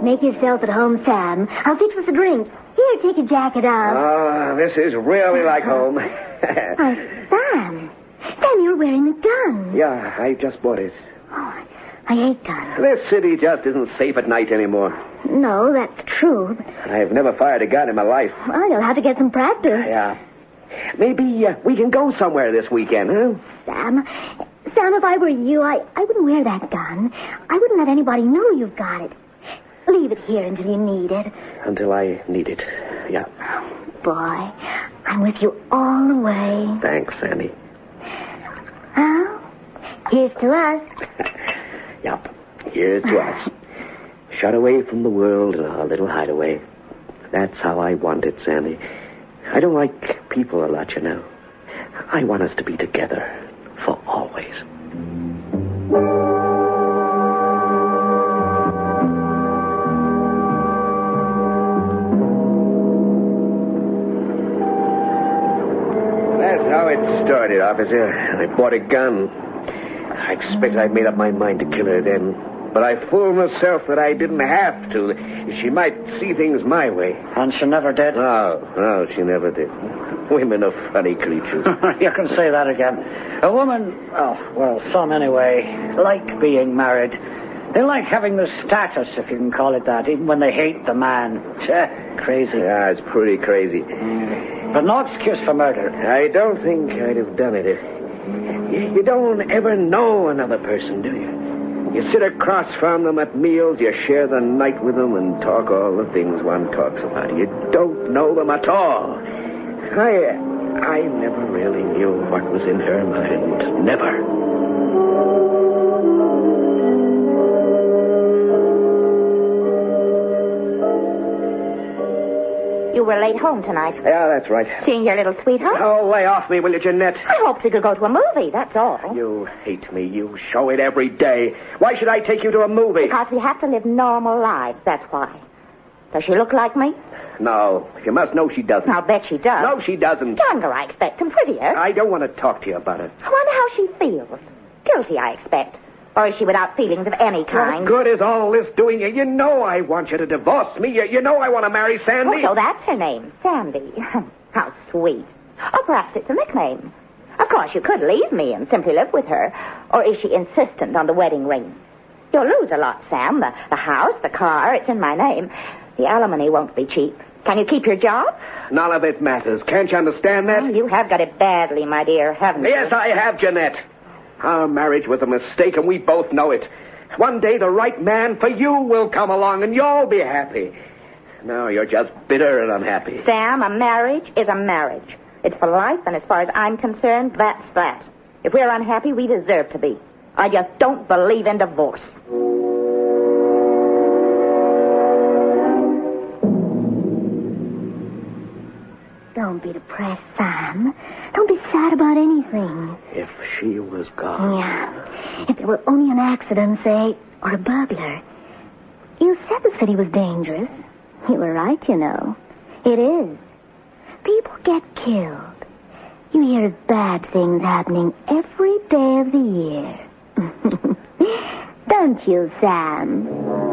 Make yourself at home, Sam. I'll fix us a drink. Here, take your jacket off. Oh, this is really like home. Sam. Sam, you're wearing a gun. Yeah, I just bought it. Oh, I hate guns. This city just isn't safe at night anymore. No, that's true. I've never fired a gun in my life. Well, you'll have to get some practice. Yeah. Maybe we can go somewhere this weekend, huh? Sam, if I were you, I wouldn't wear that gun. I wouldn't let anybody know you've got it. Leave it here until you need it. Until I need it, yeah. Boy, I'm with you all the way. Thanks, Sandy. Well, here's to us. Yup, here's to us. Shut away from the world in our little hideaway. That's how I want it, Sandy. I don't like people a lot, you know. I want us to be together for always. That's how it started, officer. I bought a gun. I expect I made up my mind to kill her then. But I fooled myself that I didn't have to. She might see things my way. And she never did? No, she never did. Women are funny creatures. You can say that again. A woman, some anyway, like being married. They like having the status, if you can call it that, even when they hate the man. Crazy. Yeah, it's pretty crazy. But no excuse for murder. I don't think I'd have done it if... You don't ever know another person, do you? You sit across from them at meals, you share the night with them and talk all the things one talks about. You don't know them at all. I never really knew what was in her mind. Never. You were late home tonight. Yeah, that's right. Seeing your little sweetheart? Oh, lay off me, will you, Jeanette? I hoped we could go to a movie, that's all. You hate me. You show it every day. Why should I take you to a movie? Because we have to live normal lives, that's why. Does she look like me? No. You must know she doesn't. I'll bet she does. No, she doesn't. Younger, I expect, and prettier. I don't want to talk to you about it. I wonder how she feels. Guilty, I expect. Or is she without feelings of any kind? What good is all this doing you? You know I want you to divorce me. You know I want to marry Sandy. Oh, so that's her name, Sandy. How sweet. Or perhaps it's a nickname. Of course, you could leave me and simply live with her. Or is she insistent on the wedding ring? You'll lose a lot, Sam. The house, the car, it's in my name. The alimony won't be cheap. Can you keep your job? None of it matters. Can't you understand that? Oh, you have got it badly, my dear, haven't you? Yes, I have, Jeanette. Our marriage was a mistake, and we both know it. One day the right man for you will come along, and you'll be happy. No, you're just bitter and unhappy. Sam, a marriage is a marriage. It's for life, and as far as I'm concerned, that's that. If we're unhappy, we deserve to be. I just don't believe in divorce. Don't be depressed, Sam. Don't be sad about anything. If she was gone... Yeah. If there were only an accident, say, or a burglar. You said the city was dangerous. You were right, you know. It is. People get killed. You hear of bad things happening every day of the year. Don't you, Sam?